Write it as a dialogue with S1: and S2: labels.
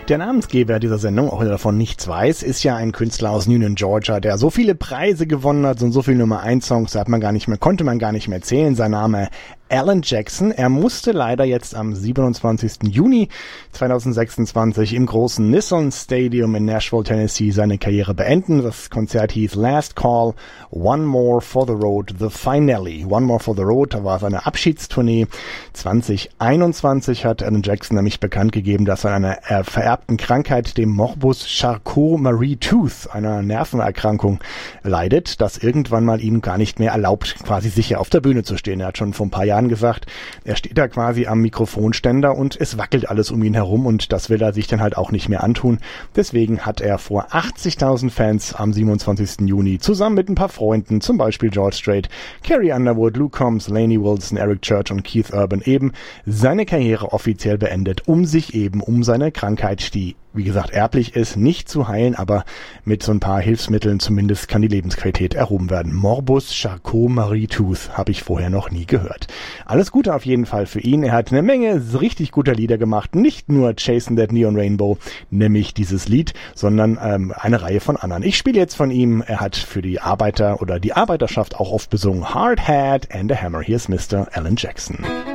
S1: Der Namensgeber dieser Sendung, auch wenn er davon nichts weiß, ist ja ein Künstler aus Newnan, Georgia, der so viele Preise gewonnen hat und so viele Nummer-1-Songs, konnte man gar nicht mehr zählen. Sein Name Alan Jackson. Er musste leider jetzt am 27. Juni 2026 im großen Nissan Stadium in Nashville, Tennessee seine Karriere beenden. Das Konzert hieß Last Call, One More for the Road, The Finale. One More for the Road, da war seine Abschiedstournee. 2021 hat Alan Jackson nämlich bekannt gegeben, dass er an einer vererbten Krankheit, dem Morbus Charcot-Marie-Tooth, einer Nervenerkrankung, leidet, das irgendwann mal ihm gar nicht mehr erlaubt, quasi sicher auf der Bühne zu stehen. Er hat schon vor ein paar Jahren gesagt, er steht da quasi am Mikrofonständer und es wackelt alles um ihn herum und das will er sich dann halt auch nicht mehr antun. Deswegen hat er vor 80.000 Fans am 27. Juni zusammen mit ein paar Freunden, zum Beispiel George Strait, Carrie Underwood, Luke Combs, Lainey Wilson, Eric Church und Keith Urban eben seine Karriere offiziell beendet, um sich eben um seine Krankheit, die wie gesagt erblich ist, nicht zu heilen, aber mit so ein paar Hilfsmitteln zumindest kann die Lebensqualität erhoben werden. Morbus Charcot-Marie-Tooth habe ich vorher noch nie gehört. Alles Gute auf jeden Fall für ihn. Er hat eine Menge richtig guter Lieder gemacht, nicht nur Chasing That Neon Rainbow, nämlich dieses Lied, sondern eine Reihe von anderen. Ich spiele jetzt von ihm. Er hat für die Arbeiter oder die Arbeiterschaft auch oft besungen Hard Hat and a Hammer. Hier ist Mr. Alan Jackson.